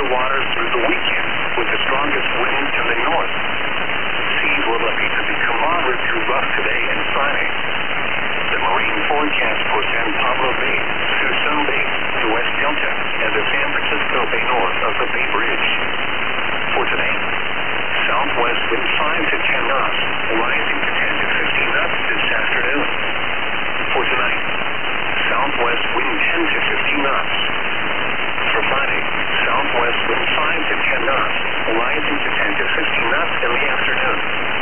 waters through the weekend, with the strongest wind to the north. Seas will elevate to become moderate through rough today and Friday. The marine forecast for San Pablo Bay, Suisun Bay, the West Delta, and the San Francisco Bay north of the Bay Bridge. For today, southwest wind 5 to 10 knots, rising to 10 to 15 knots this afternoon. For tonight, southwest wind 10 to 15 knots. For Friday, southwest wind 5 to 10 knots, rising to 10 to 15 knots in the afternoon.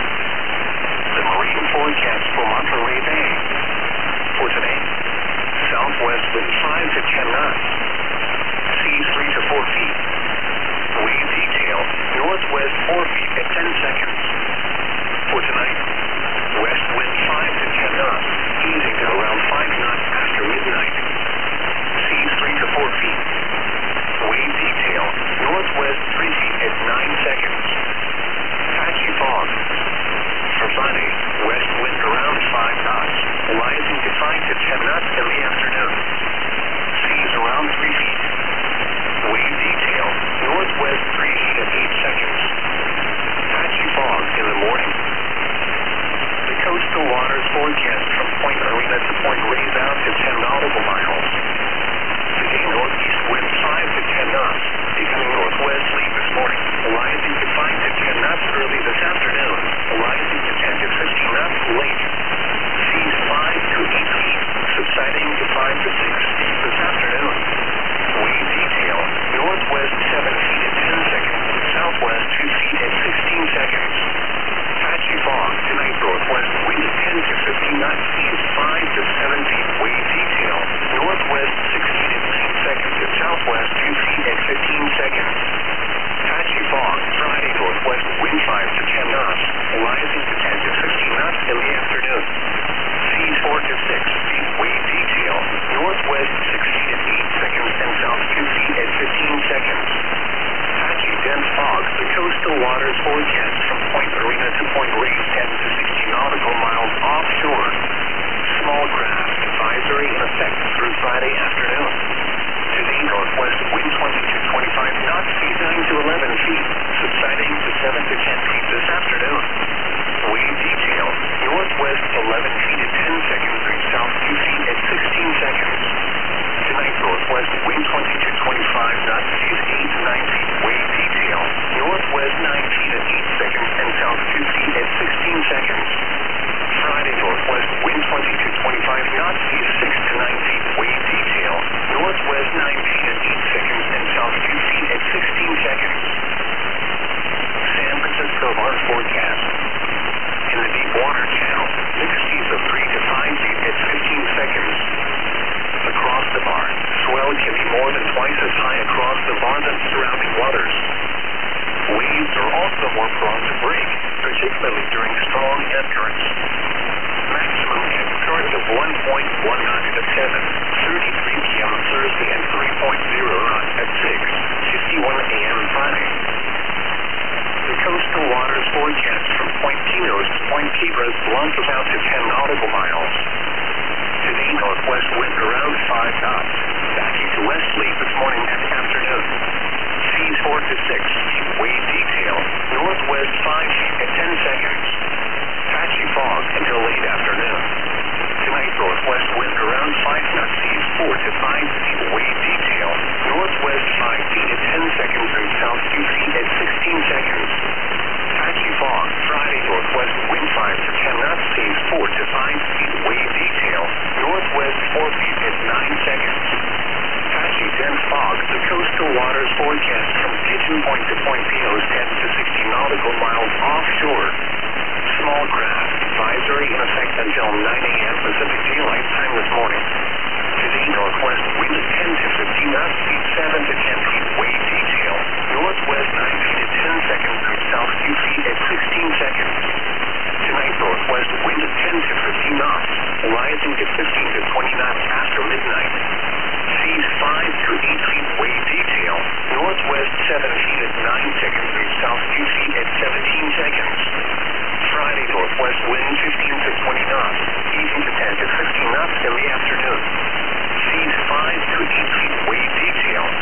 The marine forecast for Monterey Bay. For today, southwest wind 5 to 10 knots. Seas 3 to 4 feet. Wave detail, northwest 4 feet at 10 seconds. For tonight, west wind 5 to 10 knots, easing to around 5 knots after midnight. Seas 3 to 4 feet. Wave detail, northwest 3 feet at 9 seconds. Patchy fog. For Friday, west wind around 5 knots, rising to 5 to 10 knots in the afternoon. Seas around 3 feet. Wave detail, northwest 3 feet at 8 seconds. Patchy fog in the morning. The coastal waters forecast from Point Arena to Point Reyes out to 10 nautical miles. Today, northeast wind 5 to 10 knots, becoming northwesterly this morning, rising to 5 to 10 knots early this afternoon, rising to 10 to 15 knots late. Seas 5 to 8 feet, subsiding to 5 to 6 feet this afternoon. Wave detail, northwest 7 feet at 10 seconds, southwest 2 feet at 16 seconds. Patchy fog, tonight northwest wind 10 to 15 knots, seas 5 to 7 feet. Wave detail, northwest 6 feet at 9 seconds and southwest 2 feet at 15 seconds. Patchy fog, Friday northwest wind 5 to 10 knots, rising to 10 to 15 knots in the afternoon. Seas 4 to 6 feet. Wave detail, northwest 6 feet at 8 seconds and south 2 feet at 15 seconds. Patchy dense fog, the coastal waters forecast from Point Arena to Point Reyes 10 to 60 nautical miles offshore. Small craft advisory in effect through Friday afternoon. Today, northwest wind 20 to 25 knots, seas 9 to 11 feet, subsiding to 7 to 10 feet this afternoon. Wave detail, northwest 11 feet at 10 seconds and south 2 feet at 16 seconds. Tonight, northwest wind 20 to 25 knots, seas 8 to 9 feet. Wave detail, northwest 9 feet at 8 seconds and south 2 feet at 16 seconds. Friday, northwest wind 20 to 25 knots, seas 6 to 9 feet. Wave detail, northwest 9 feet at 8 seconds and south 2 feet at 16 seconds. San Francisco Harbor forecast. In the deep water channel, mixed seas of 3 to 5 feet at 15 seconds. Across the bar, swell can be more than twice as high across the bar than surrounding waters. Waves are also more prone to break, particularly during strong ebb currents. Maximum ebb current of 1.1 knots at 7:33 p.m. Thursday and 3.0 knots at 6:51 a.m. Friday. The coastal waters forecast from Point Pinos to Point Cabras launches out to 10 nautical miles. Today, northwest wind around 5 knots, backing to westerly this morning and afternoon. Seas 4 to 6 feet. Wave detail, northwest 5 feet at 10 seconds. Patchy fog until late afternoon. Tonight, northwest wind around 5 knots, seas 4 to 5 feet. Wave detail, northwest 5 feet at 10 seconds and south 2 feet at 16 seconds. Patchy fog, Friday, northwest wind 5 to 10 knots, seas 4 to 5 feet. Wave detail, northwest 4 feet at 9 seconds. Patchy dense fog, the coastal waters forecast from Pigeon Point to Point Pinos 10 to 60 nautical miles offshore. Small craft advisory in effect until 9 a.m. Pacific Daylight Time this morning. Today, northwest wind 10 to 15 knots,